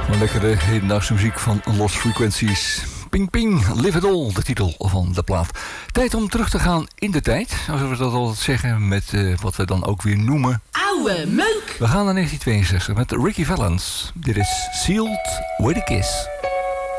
Een lekkere hedendaagse muziek van Lost Frequencies. Ping Ping, Live It All, de titel van de plaat. Tijd om terug te gaan in de tijd, als we dat altijd zeggen, met wat we dan ook weer noemen... Oude meuk! We gaan naar 1962 met Ricky Valens. Dit is Sealed with a Kiss.